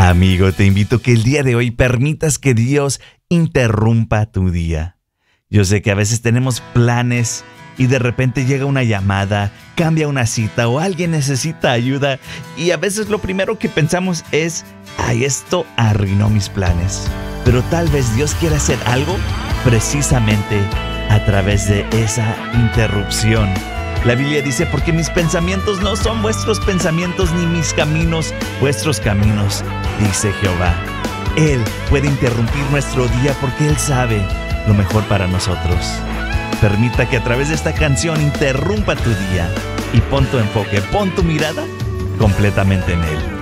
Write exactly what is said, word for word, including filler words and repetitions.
Amigo, te invito a que el día de hoy permitas que Dios interrumpa tu día. Yo sé que a veces tenemos planes y de repente llega una llamada, cambia una cita o alguien necesita ayuda y a veces lo primero que pensamos es, ay, esto arruinó mis planes. Pero tal vez Dios quiera hacer algo precisamente a través de esa interrupción. La Biblia dice, porque mis pensamientos no son vuestros pensamientos, ni mis caminos vuestros caminos, dice Jehová. Él puede interrumpir nuestro día porque Él sabe lo mejor para nosotros. Permita que a través de esta canción interrumpa tu día y pon tu enfoque, pon tu mirada completamente en Él.